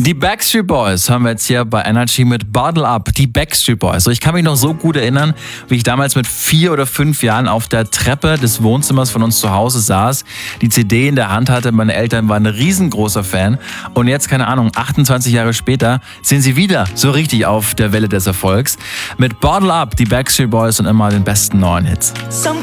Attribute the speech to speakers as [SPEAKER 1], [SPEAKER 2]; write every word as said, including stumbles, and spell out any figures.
[SPEAKER 1] Die Backstreet Boys haben wir jetzt hier bei Energy mit Bottle Up. Die Backstreet Boys. So, ich kann mich noch so gut erinnern, wie ich damals mit vier oder fünf Jahren auf der Treppe des Wohnzimmers von uns zu Hause saß, die C D in der Hand hatte. Meine Eltern waren ein riesengroßer Fan. Und jetzt, keine Ahnung, achtundzwanzig Jahre später sind sie wieder so richtig auf der Welle des Erfolgs. Mit Bottle Up, die Backstreet Boys und immer den besten neuen Hits.
[SPEAKER 2] Some